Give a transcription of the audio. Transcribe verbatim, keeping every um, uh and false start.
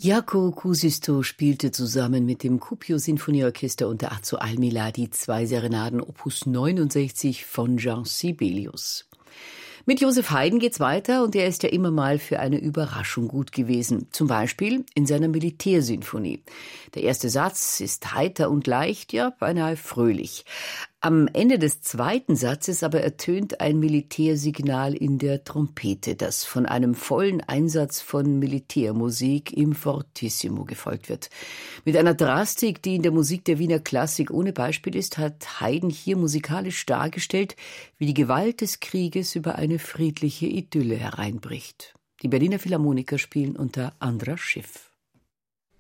Jaakko Kuusisto spielte zusammen mit dem Kuopio-Sinfonieorchester unter Azo Almila die zwei Serenaden Opus neunundsechzig von Jean Sibelius. Mit Joseph Haydn geht's weiter und er ist ja immer mal für eine Überraschung gut gewesen. Zum Beispiel in seiner Militärsinfonie. Der erste Satz ist heiter und leicht, ja, beinahe fröhlich. Am Ende des zweiten Satzes aber ertönt ein Militärsignal in der Trompete, das von einem vollen Einsatz von Militärmusik im Fortissimo gefolgt wird. Mit einer Drastik, die in der Musik der Wiener Klassik ohne Beispiel ist, hat Haydn hier musikalisch dargestellt, wie die Gewalt des Krieges über eine friedliche Idylle hereinbricht. Die Berliner Philharmoniker spielen unter Andras Schiff.